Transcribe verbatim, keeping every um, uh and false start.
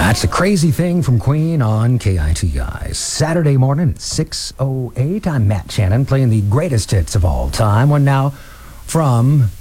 That's a crazy thing from Queen on K I T I. Saturday morning at six oh eight. I'm Matt Shannon playing the greatest hits of all time. One now from